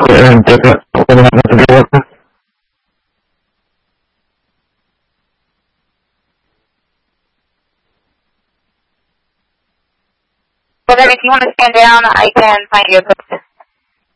Well, then if you want to stand down, I can find you a post.